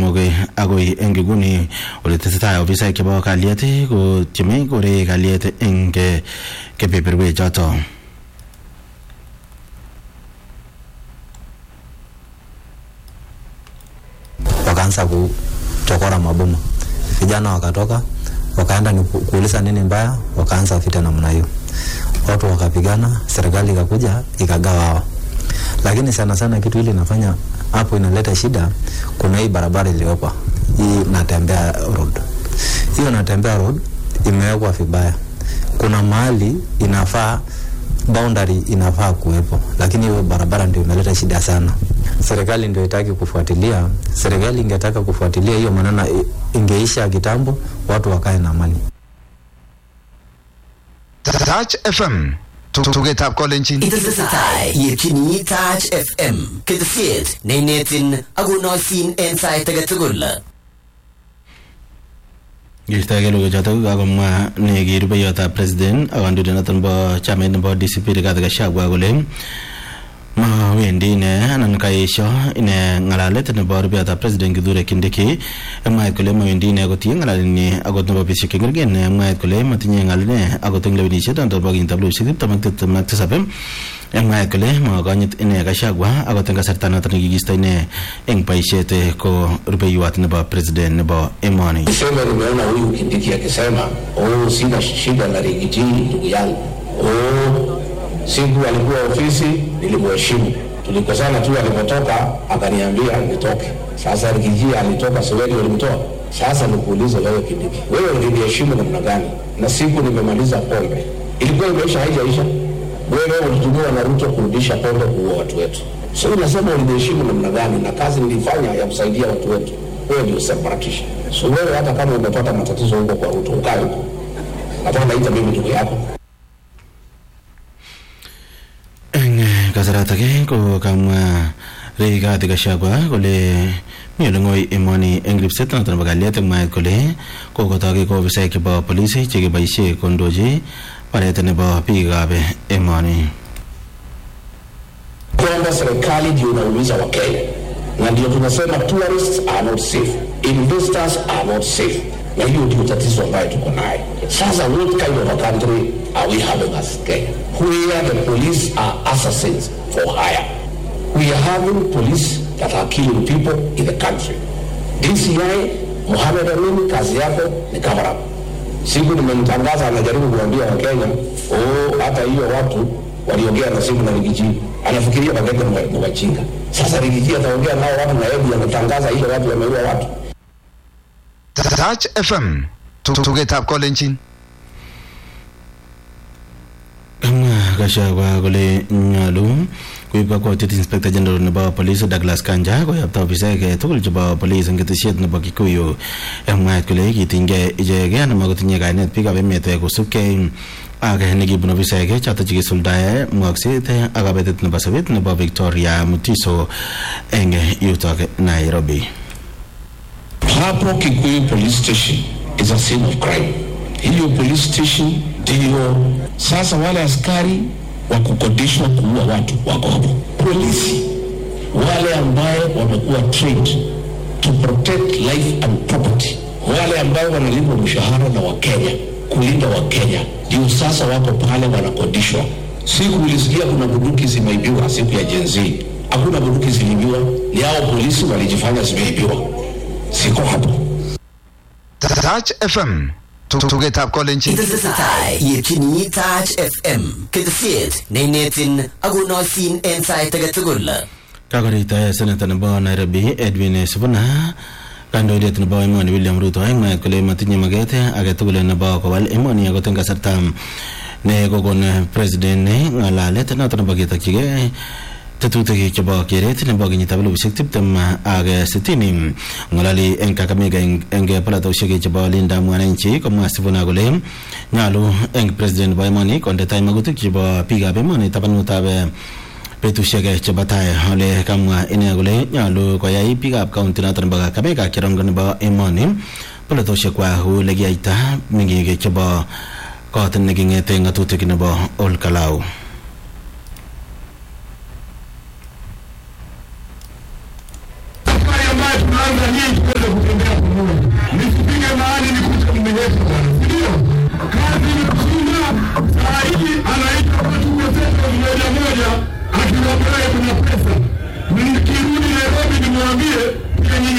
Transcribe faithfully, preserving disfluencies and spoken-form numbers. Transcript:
somoge agoi engiguni ole tesetai ofisaek chebo kalyet ko tieme kore kalyet eng kebeberwe choto. Wakaanza kuchokora mabomu, vijana wakatoka wakaenda ni kuuliza nini mbaya, wakaanza vita namna hiyo, watu wakapigana, serikali ikakuja ikagawa hao. Lakini sana sana kitu ile inafanya hapo inaleta shida, kuna hii barabara iliyopa hii Natembea Road. Hiyo Natembea Road imewekwa vibaya, kuna mahali inafaa boundary inafaa kuwepo, lakini hiyo barabara ndio inaleta shida sana. Serikali ndio itaki kufuatilia, serikali ingetaka kufuatilia hiyo maneno ingeisha kitambo, watu wakae na amani. Touch F M tugetap kolenjin itesetai yechini Touch F M ketesiet neinetin akonoisin en sait age tugul. Gistake logo chato kakomwa ne kirupeyotab president akandoindet noton bo chamait nebo D C P Rigathi Gachagua kole ma wendi ne anan kaesho ine ngalalet nebo rupeyotab president Kithure Kindiki, mwaet kole ma wendi ne kotinye ngalaleni akot nebo bishek chengeringen, mwaet kole matinye ngal ne akot eng lewenisiet noton bo kenyitab elfusiek tiptem ak tiptem ak tisab, mwaet kole makonyit ine Gachagua akot eng kasarta noton nekikisto ine eng boisiet ko rupeiwot nebo president nebo emoni. Sema nimeona huyu Kindiki akisema oh, sina shida na Rigiji ndugu yangu, oh, siku alikuwa ofisi nilimheshimu, tulikosana tu alipotoka akaniambia nitoke. Sasa Rigiji alitoka, siwezi walimtoa. Sasa nikuulize wewe Kindiki, wewe uliheshimu namna gani? Na siku nimemaliza pombe ilikuwa imeisha haijaisha, wewe ulitumiwa na Ruto kurudisha pombe kuua watu wetu. Sio unasema uliheshimu namna gani na kazi nilifanya ya kusaidia watu wetu? Wewe ndio separatist. So wewe hata kama umepata matatizo huko kwa Ruto ukae huko, hata naita mimi ndugu yako. Kasarata ke ko kamwa Rigathi Gachagua kole miolo ngoi emoni eng ripset noton bo kalyet, mwaet kole kokotoke ko ofisaek chebo polisi chekiboisie kondochi baret nebo biikab emoni. Kwamba serikali ndio inaumiza Wakenya, na ndio tunasema tourists are not safe, investors are not safe, na hiyo ndio tatizo ambayo tuko nayo sasa. What kind of a country are we having as Kenya, where the police are assassins for hire? We are having police that are killing people in the country. D C I Mohamed Amin, kazi yako ni cover up. Siku nimemtangaza anajaribu kuambia Wakenya oh, hata hiyo watu waliongea na simu na Rigiji anafikiria bagenda na wachinga. Sasa Rigiji ataongea nao watu na hebu anatangaza ile watu wameua watu. Touch F M tugetap kolenjin Gachagua kole nyalu kuib kakwautiet Inspector General nebo Police Douglas Kanja koyapta ofisaek tugul chebo police eng ketesiet nebo Kikuyu, mwaet kole kitinygei icheket anan makotinye kainet biikab emet kosubkei ak nekibun ofisaek choto chekisuldae mwokset ak kabetet nebo sobet nebo Victoria Mutiso eng yutok Nairobi. Hapo Kikuyu police station is a scene of crime. Hiyo police station ndio sasa wale askari wa kukodishwa kuua watu wako hapo. Polisi wale ambaye wamekuwa trained to protect life and property, wale ambao wanalipwa mshahara na Wakenya kulinda Wakenya, ndio sasa wako pale wanakodishwa. Siku ulisikia kuna bunduki zimeibiwa siku ya Gen Z, hakuna bunduki ziliibiwa, ni hao polisi walijifanya zimeibiwa. Siko hapo. Touch F M tugetap kolenjin itesetai yechini Touch F M ketesiet neinetin akonoisin en sait age tugul. Kakorita Senator nebo Nairobi Edwin Sifuna kandoindet nebo emoni William Ruto mwaet kole matinye maket age tugul nebo kowal emoni akot eng kasarta ne kokon president ngalalet noton nebo ketokyigei tetutik chebo keret nebo kenyitab elfusiek tiptem ak sitini. Ngalali eng Kakamega eng palatosiek chebo Linda Mwananchi komwa Sifuna kole nyalu eng president nebo emoni konde tai magutik chebo biikab emoni tabanutab betusiek chebo tai. Ole kamwa ine kole nyalu koyai biikab county noton nebo Kakamega kirongo nebo emoni palatosiek kwak ole kiyaita mengik chebo kot nekingete ngatutik nebo Ol Kalau. Tunaanza nini? nikirudi Nairobi nimwambie